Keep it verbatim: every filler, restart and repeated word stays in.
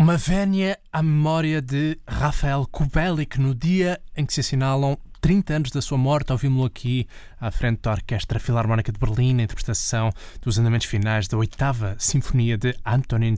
Uma vénia à memória de Rafael Kubelik, no dia em que se assinalam trinta anos da sua morte. Ouvimos-lo aqui à frente da Orquestra Filarmónica de Berlim, na interpretação dos andamentos finais da oitava Sinfonia de Antonín